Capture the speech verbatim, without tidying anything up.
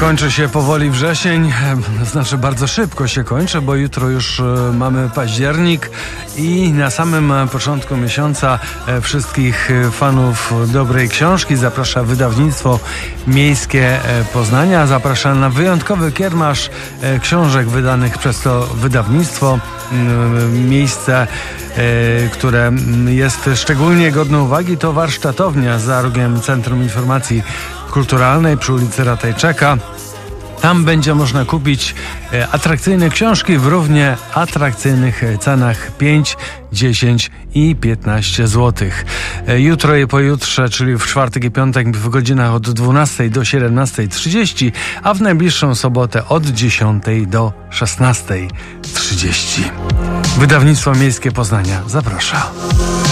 Kończy się powoli wrzesień, znaczy bardzo szybko się kończy, bo jutro już mamy październik i na samym początku miesiąca wszystkich fanów dobrej książki zaprasza wydawnictwo Miejskie Poznania. Zaprasza na wyjątkowy kiermasz książek wydanych przez to wydawnictwo. Miejsce, które jest szczególnie godne uwagi, to warsztatownia za rogiem Centrum Informacji Kulturalnej przy ulicy Ratajczaka. Tam będzie można kupić atrakcyjne książki w równie atrakcyjnych cenach pięć, dziesięć i piętnaście złotych. Jutro i pojutrze, czyli w czwartek i piątek w godzinach od dwunastej do siedemnastej trzydzieści, a w najbliższą sobotę od dziesiątej do szesnastej trzydzieści. Wydawnictwo Miejskie Poznania zaprasza.